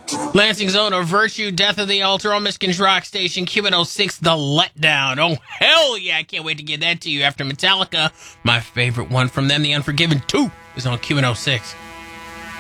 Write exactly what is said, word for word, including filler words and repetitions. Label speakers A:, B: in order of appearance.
A: Lansing Zone of Virtue, Death of the Altar on Michigan's Rock Station, Q one oh six, The Letdown. Oh, hell yeah, I can't wait to get that to you after Metallica. My favorite one from them, The Unforgiven two, is on Q one oh six.